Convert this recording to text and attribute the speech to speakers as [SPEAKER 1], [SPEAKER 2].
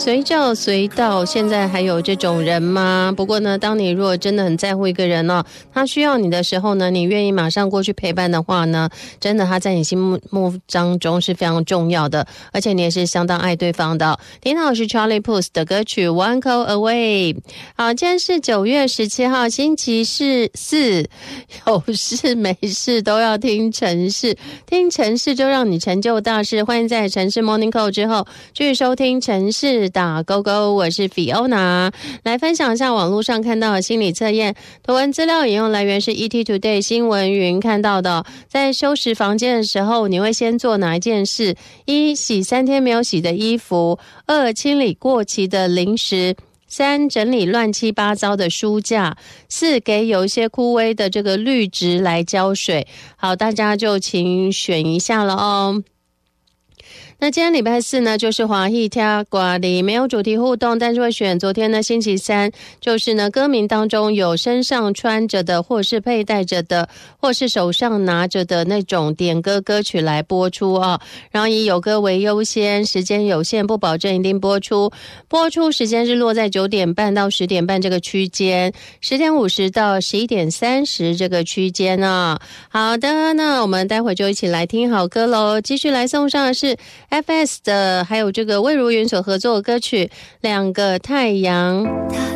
[SPEAKER 1] 随叫随到，现在还有这种人吗？不过呢，当你如果真的很在乎一个人哦，他需要你的时候呢，你愿意马上过去陪伴的话呢，真的他在你心目当中是非常重要的，而且你也是相当爱对方的。听到的是 Charlie Puth 的歌曲 One Call Away。 好，今天是9月17号星期四，有事没事都要听城市，听城市就让你成就大事。欢迎在城市 Morning Call 之后继续收听城市打勾勾，我是 Fiona， 来分享一下网络上看到的心理测验。图文资料引用来源是 ET Today 新闻云看到的。在收拾房间的时候，你会先做哪一件事？1. 洗3天没有洗的衣服， 2. 清理过期的零食， 3. 整理乱七八糟的书架， 4. 给有一些枯萎的这个绿植来浇水。好，大家就请选一下了哦。那今天礼拜四呢，就是华裔听瓜里没有主题互动，但是会选昨天呢星期三，就是呢歌名当中有身上穿着的，或是佩戴着的，或是手上拿着的那种点歌歌曲来播出哦。然后以有歌为优先，时间有限，不保证一定播出。播出时间是落在9点半到10点半这个区间，10点50到11点30这个区间啊。好的，那我们待会就一起来听好歌喽。继续来送上的是FS 的还有这个魏如云所合作的歌曲《两个太阳》。